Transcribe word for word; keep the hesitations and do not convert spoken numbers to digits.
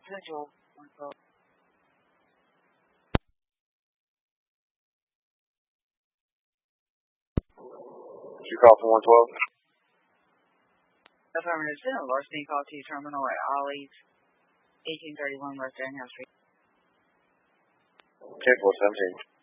Central. Did you call for one twelve? Affirmative. Send a larceny call to terminal at Ollie's, eighteen thirty-one West Daniel Street. ten four seventeen.